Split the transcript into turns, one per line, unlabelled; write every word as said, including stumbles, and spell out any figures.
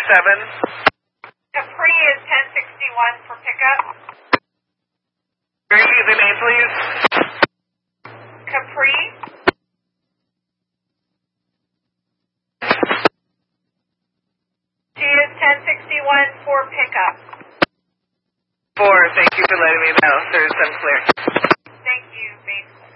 seven.
Capri is ten sixty-one for pickup.
Repeat the name, please.
Capri. She is ten sixty-one for pickup.
Four. Thank you for letting me know. Thursday, I'm clear.
Thank you, base.